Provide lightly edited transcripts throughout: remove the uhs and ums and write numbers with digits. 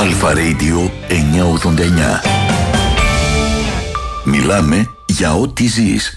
Αλφα Radio 989. Μιλάμε για ό,τι ζεις.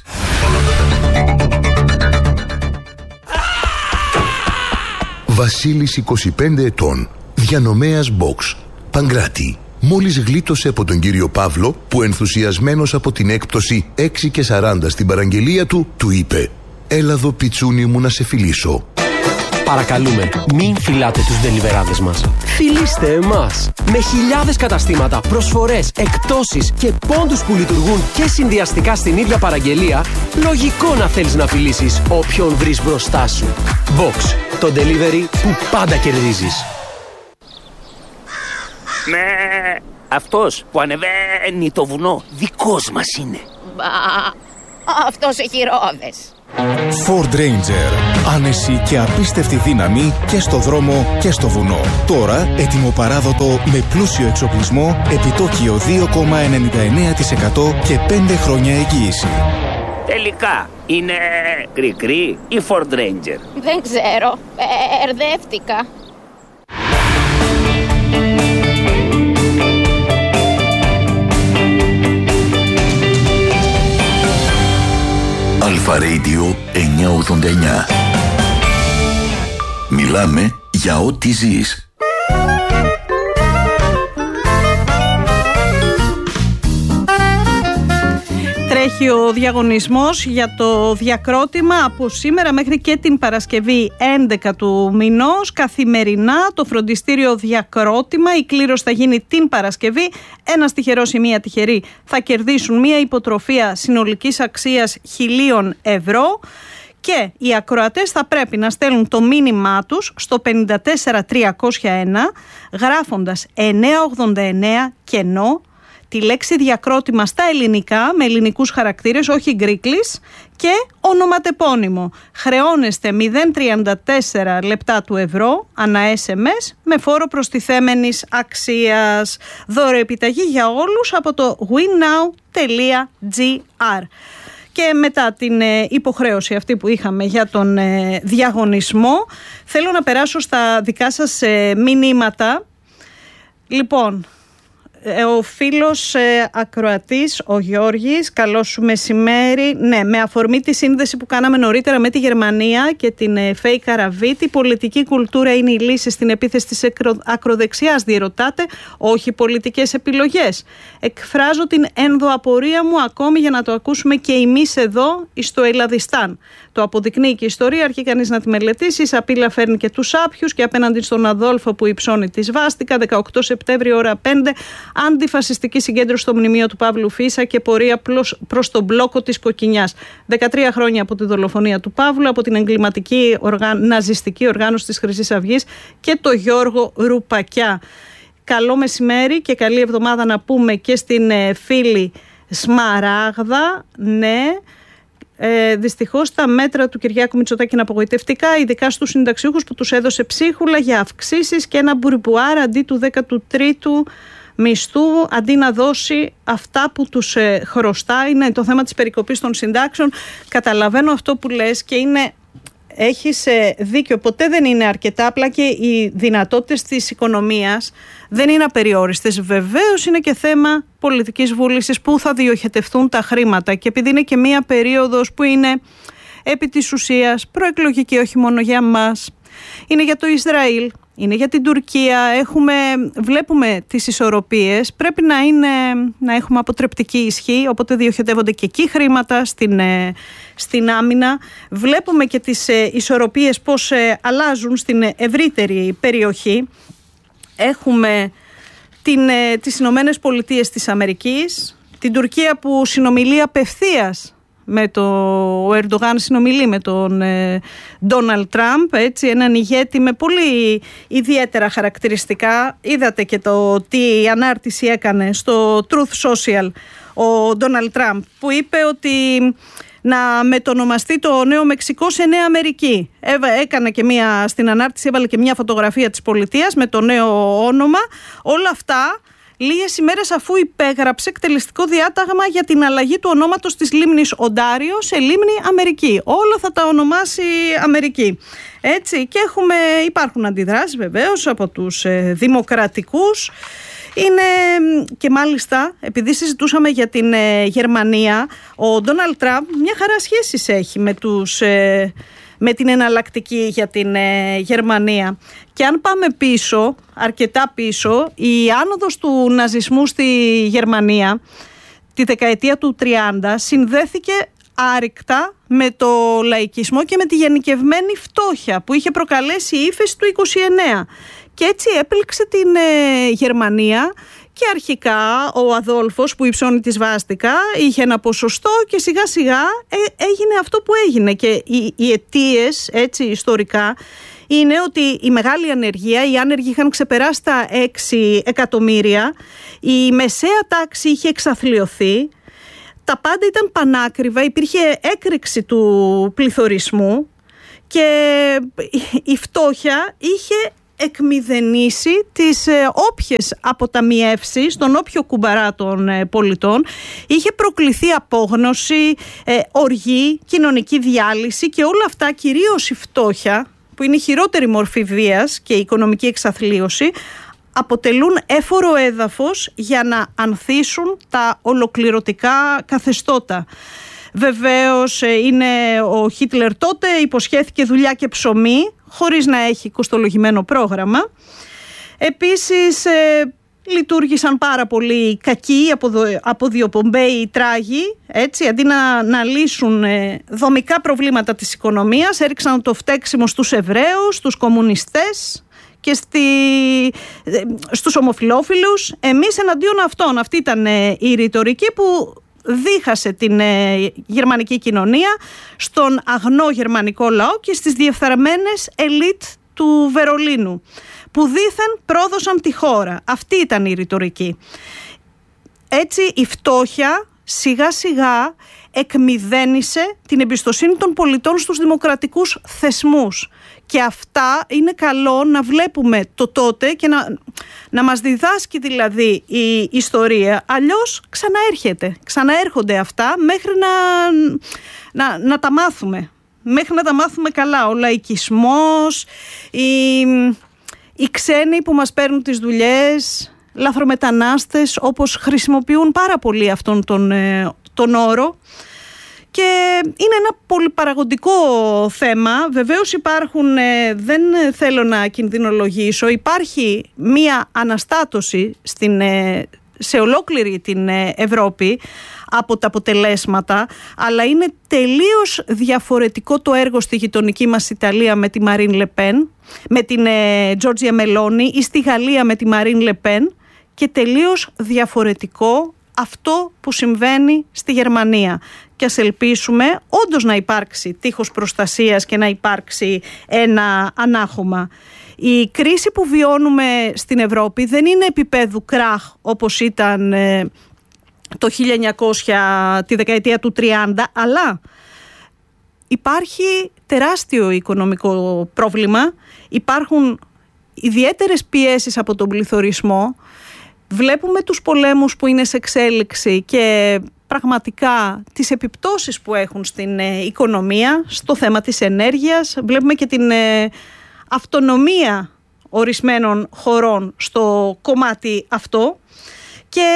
Βασίλης 25 ετών, διανομέας box, Παγκράτη. Μόλις γλίτωσε από τον κύριο Παύλο που ενθουσιασμένος από την έκπτωση 6,40 στην παραγγελία του, του είπε «Έλα εδώ πιτσούνι μου να σε φιλήσω». Παρακαλούμε, μην φυλάτε τους ντελιβεράδες μας. Φιλήστε εμάς. Με χιλιάδες καταστήματα, προσφορές, εκπτώσεις και πόντους που λειτουργούν και συνδυαστικά στην ίδια παραγγελία, λογικό να θέλεις να φιλήσεις όποιον βρεις μπροστά σου. Box, το delivery που πάντα κερδίζεις. Αυτός που ανεβαίνει το βουνό δικός μας είναι. Αυτός έχει ρόδες. Ford Ranger. Άνεση και απίστευτη δύναμη και στο δρόμο και στο βουνό. Τώρα έτοιμο παράδοτο με πλούσιο εξοπλισμό, επιτόκιο 2,99% και 5 χρόνια εγγύηση. Τελικά είναι κρικρί ή Ford Ranger? Δεν ξέρω, μπερδεύτηκα. Αλφα Radio 989. Μιλάμε για ό,τι ζεις. Τρέχει ο διαγωνισμός για το διακρότημα από σήμερα μέχρι και την Παρασκευή 11 του μηνός. Καθημερινά το φροντιστήριο διακρότημα, η κλήρωση θα γίνει την Παρασκευή. Ένας τυχερός ή μία τυχερή θα κερδίσουν μία υποτροφία συνολικής αξίας 1.000 ευρώ. Και οι ακροατές θα πρέπει να στέλνουν το μήνυμά τους στο 54301 γράφοντας 989 κενό, τη λέξη διακρότημα στα ελληνικά με ελληνικούς χαρακτήρες, όχι γκρίκλις, και ονοματεπώνυμο. Χρεώνεστε 0,34 λεπτά του ευρώ ανά SMS με φόρο προστιθέμενης αξίας. Δώρο επιταγή για όλους από το winnow.gr. Και μετά την υποχρέωση αυτή που είχαμε για τον διαγωνισμό, θέλω να περάσω στα δικά σας μηνύματα. Λοιπόν, ο φίλος ακροατής, ο Γιώργης, καλό σου μεσημέρι. Ναι, με αφορμή τη σύνδεση που κάναμε νωρίτερα με τη Γερμανία και την Φέη Καραβίτη, η πολιτική κουλτούρα είναι η λύση στην επίθεση της ακροδεξιάς, διερωτάτε, όχι πολιτικές επιλογές. Εκφράζω την ενδοαπορία μου ακόμη για να το ακούσουμε και εμείς εδώ στο Ελλαδιστάν. Το αποδεικνύει και η ιστορία, αρκεί κανείς να τη μελετήσει. Η σαπίλα φέρνει και τους άπιους και απέναντι στον Αδόλφο που υψώνει τη σβάστικα, 18 Σεπτέμβρη, ώρα 5, αντιφασιστική συγκέντρωση στο μνημείο του Παύλου Φίσα και πορεία προς τον μπλόκο της Κοκκινιάς. 13 χρόνια από τη δολοφονία του Παύλου, από την εγκληματική ναζιστική οργάνωση της Χρυσής Αυγής και το Γιώργο Ρουπακιά. Καλό μεσημέρι και καλή εβδομάδα να πούμε και στην φίλη Σμαράγδα. Ναι. Δυστυχώς τα μέτρα του Κυριάκου Μητσοτάκη είναι απογοητευτικά, ειδικά στους συνταξιούχους που τους έδωσε ψίχουλα για αυξήσεις και ένα μπουρμπουάρ αντί του 13ου μισθού, αντί να δώσει αυτά που τους χρωστά. Είναι το θέμα της περικοπής των συντάξεων. Καταλαβαίνω αυτό που λες και έχεις δίκιο, ποτέ δεν είναι αρκετά, απλά και οι δυνατότητες της οικονομίας δεν είναι απεριόριστες. Βεβαίως είναι και θέμα πολιτικής βούλησης που θα διοχετευτούν τα χρήματα, και επειδή είναι και μία περίοδος που είναι επί της ουσίας προεκλογική, όχι μόνο για μας, είναι για το Ισραήλ, είναι για την Τουρκία, βλέπουμε τις ισορροπίες, πρέπει να έχουμε αποτρεπτική ισχύ, οπότε διοχετεύονται και εκεί χρήματα στην άμυνα. Βλέπουμε και τις ισορροπίες πώς αλλάζουν στην ευρύτερη περιοχή. Έχουμε τις Ηνωμένες Πολιτείες της Αμερικής, την Τουρκία που συνομιλεί απευθείας με ο Ερντογάν, συνομιλεί με τον Ντόναλντ Τραμπ, έτσι, έναν ηγέτη με πολύ ιδιαίτερα χαρακτηριστικά. Είδατε και τι ανάρτηση έκανε στο Truth Social ο Ντόναλντ Τραμπ, που είπε ότι να μετονομαστεί το Νέο Μεξικό σε Νέα Αμερική. Έκανε και στην ανάρτηση έβαλε και μια φωτογραφία της πολιτείας με το νέο όνομα. Όλα αυτά λίγες ημέρες αφού υπέγραψε εκτελεστικό διάταγμα για την αλλαγή του ονόματος της λίμνης Οντάριο σε λίμνη Αμερική. Όλα θα τα ονομάσει Αμερική. Έτσι, και υπάρχουν αντιδράσεις βεβαίως από τους δημοκρατικούς. Είναι και μάλιστα, επειδή συζητούσαμε για την Γερμανία, ο Ντόναλντ Τραμπ μια χαρά σχέσεις έχει με την εναλλακτική για την Γερμανία. Και αν πάμε πίσω, αρκετά πίσω, η άνοδος του ναζισμού στη Γερμανία τη δεκαετία του 30 συνδέθηκε άρρηκτα με το λαϊκισμό και με τη γενικευμένη φτώχεια που είχε προκαλέσει η ύφεση του 29. Και έτσι έπληξε την Γερμανία και αρχικά ο Αδόλφος που υψώνει τη σβάστηκα είχε ένα ποσοστό και σιγά σιγά έγινε αυτό που έγινε. Και οι αιτίες, έτσι ιστορικά, είναι ότι η μεγάλη ανεργία, οι άνεργοι είχαν ξεπεράσει τα 6 εκατομμύρια, η μεσαία τάξη είχε εξαθλιωθεί, τα πάντα ήταν πανάκριβα, υπήρχε έκρηξη του πληθωρισμού και η φτώχεια είχε εκμηδενήσει τις όποιες αποταμιεύσεις, τον όποιο κουμπαρά των πολιτών. Είχε προκληθεί απόγνωση, οργή, κοινωνική διάλυση και όλα αυτά, κυρίως η φτώχεια, που είναι η χειρότερη μορφή βίας και η οικονομική εξαθλίωση, αποτελούν έφορο έδαφος για να ανθίσουν τα ολοκληρωτικά καθεστώτα. Βεβαίως ο Χίτλερ τότε υποσχέθηκε δουλειά και ψωμί χωρίς να έχει κοστολογημένο πρόγραμμα. Επίσης λειτουργήσαν πάρα πολύ κακοί αποδιοπομπαίοι τράγοι, έτσι, αντί να λύσουν δομικά προβλήματα της οικονομίας, έριξαν το φταίξιμο στους Εβραίους, στους κομμουνιστές και στους ομοφυλόφιλους. Εμείς εναντίον αυτών. Αυτή ήταν η ρητορική που δίχασε την γερμανική κοινωνία, στον αγνό γερμανικό λαό και στις διεφθαρμένες ελίτ του Βερολίνου, που δήθεν πρόδωσαν τη χώρα. Αυτή ήταν η ρητορική. Έτσι η φτώχεια σιγά σιγά εκμηδένισε την εμπιστοσύνη των πολιτών στους δημοκρατικούς θεσμούς. Και αυτά είναι καλό να βλέπουμε το τότε και να μας διδάσκει δηλαδή η ιστορία. Αλλιώς ξαναέρχονται αυτά μέχρι να τα μάθουμε. Μέχρι να τα μάθουμε καλά. Ο λαϊκισμός, οι ξένοι που μας παίρνουν τις δουλειές, λαθρομετανάστες, όπως χρησιμοποιούν πάρα πολύ αυτόν τον όρο. Και είναι ένα πολυπαραγωγικό θέμα. Βεβαίως υπάρχουν, δεν θέλω να κινδυνολογήσω, υπάρχει μία αναστάτωση σε ολόκληρη την Ευρώπη από τα αποτελέσματα, αλλά είναι τελείως διαφορετικό το έργο στη γειτονική μας Ιταλία με τη Μαρίν Λεπέν, με την Τζόρτζια Μελόνι, ή στη Γαλλία με τη Μαρίν Λεπέν, και τελείως διαφορετικό αυτό που συμβαίνει στη Γερμανία. Και ας ελπίσουμε όντως να υπάρξει τείχος προστασίας και να υπάρξει ένα ανάχωμα. Η κρίση που βιώνουμε στην Ευρώπη δεν είναι επίπεδου κράχ όπως ήταν το 1900, τη δεκαετία του 30, αλλά υπάρχει τεράστιο οικονομικό πρόβλημα, υπάρχουν ιδιαίτερες πιέσεις από τον πληθωρισμό, βλέπουμε τους πολέμους που είναι σε εξέλιξη και πραγματικά τις επιπτώσεις που έχουν στην οικονομία, στο θέμα της ενέργειας. Βλέπουμε και την αυτονομία ορισμένων χωρών στο κομμάτι αυτό και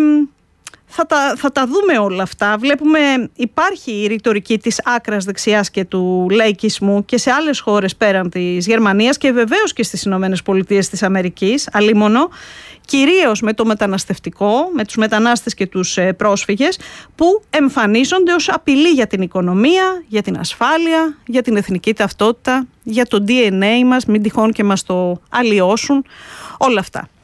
θα τα δούμε όλα αυτά. Βλέπουμε υπάρχει η ρητορική της άκρας δεξιάς και του λαϊκισμού και σε άλλες χώρες πέραν της Γερμανίας και βεβαίως και στις Ηνωμένες Πολιτείες της Αμερικής, αλίμονο, κυρίως με το μεταναστευτικό, με τους μετανάστες και τους πρόσφυγες, που εμφανίζονται ως απειλή για την οικονομία, για την ασφάλεια, για την εθνική ταυτότητα, για το DNA μας, μην τυχόν και μας το αλλοιώσουν, όλα αυτά.